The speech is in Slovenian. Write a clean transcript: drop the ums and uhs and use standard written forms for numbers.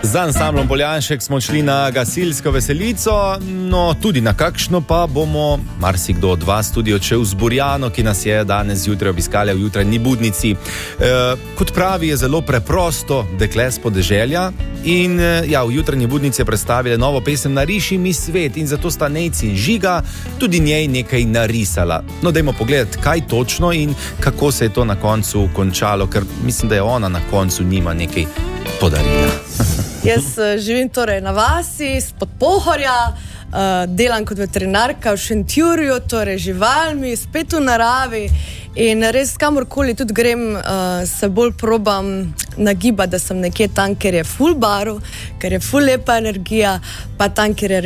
Z ansamblom Poljanšek smo šli na gasilsko veselico, no tudi na kakšno pa bomo marsikdo od vas tudi odšel z Burjano, ki nas je danes zjutraj obiskala v jutranji budnici. Kot pravi, je zelo preprosto dekle s podeželja in v jutranji budnici je predstavila novo pesem Nariši mi svet in zato sta Nejc in Žiga tudi njej nekaj narisala. No, dajmo pogledati, kaj točno in kako se je to na koncu končalo, ker mislim, da je ona na koncu njima nekaj podarila. Jaz živim torej na vasi, spod Pohorja, delam kot veterinarka v Šentjurju, torej živalmi, spet v naravi in res kamorkoli tudi grem, se bolj probam nagibati, da sem nekje tam, ker je ful barv, ker je ful lepa energija, pa tam, ker je